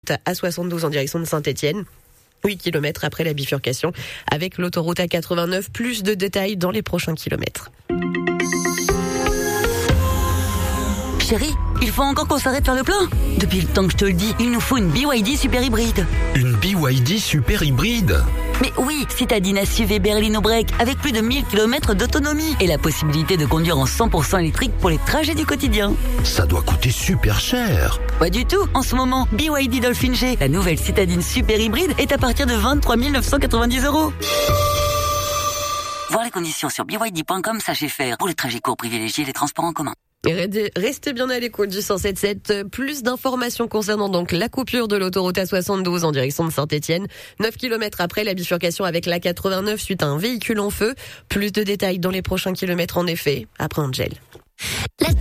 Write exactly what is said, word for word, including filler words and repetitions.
A soixante-douze en direction de Saint-Étienne. huit kilomètres après la bifurcation avec l'autoroute A quatre-vingt-neuf. Plus de détails dans les prochains kilomètres. Chérie, il faut encore qu'on s'arrête faire le plein. Depuis le temps que je te le dis, il nous faut une B Y D super hybride. Une B Y D super hybride? Mais oui, citadine S U V Berlino Break avec plus de mille kilomètres d'autonomie et la possibilité de conduire en cent pour cent électrique pour les trajets du quotidien. Ça doit coûter super cher. Pas du tout. En ce moment, B Y D Dolphin G, la nouvelle citadine super hybride, est à partir de vingt-trois mille neuf cent quatre-vingt-dix euros. Voir les conditions sur b y d point com, sachez faire. Pour les trajets courts, privilégiez les transports en commun. Restez bien à l'écoute du cent sept sept. Plus d'informations concernant donc la coupure de l'autoroute A soixante-douze en direction de Saint-Étienne. neuf kilomètres après la bifurcation avec l'A quatre-vingt-neuf suite à un véhicule en feu. Plus de détails dans les prochains kilomètres en effet. Après Angel.